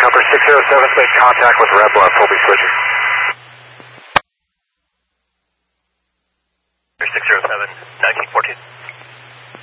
Upper 607's made contact with Red Bluff. We'll be switching. 607, 1914.